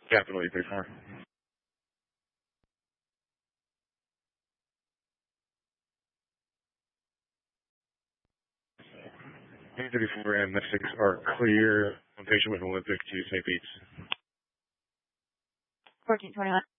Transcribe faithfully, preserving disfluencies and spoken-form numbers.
Capital eight three four. eight three four and next six are clear on patient with Olympic to Saint Pete's. fourteen twenty-one.